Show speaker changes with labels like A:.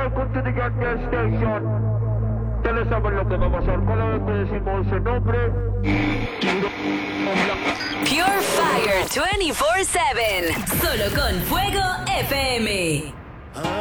A: welcome to the gas station. Ustedes saben lo que va a pasar cada vez que decimos ese nombre.
B: Pure Fire 24/7. Solo con Fuego FM.